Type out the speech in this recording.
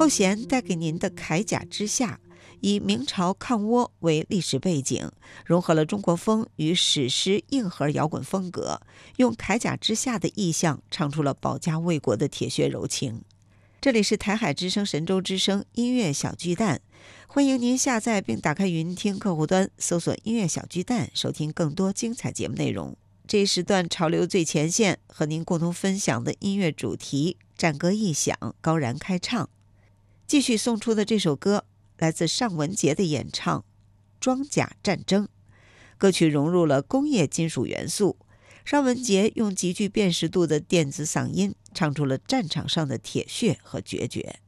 后弦带给您的《铠甲之下》，以明朝抗倭为历史背景，融合了中国风与史诗硬核摇滚风格，用铠甲之下的意象唱出了保家卫国的铁血柔情。这里是台海之声神州之声音乐小巨蛋，欢迎您下载并打开云听客户端，搜索音乐小巨蛋，收听更多精彩节目内容。这一时段潮流最前线，和您共同分享的音乐主题战歌一响，高燃开唱。继续送出的这首歌来自尚雯婕的演唱《装甲战争》，歌曲融入了工业金属元素，尚雯婕用极具辨识度的电子嗓音唱出了战场上的铁血和决绝。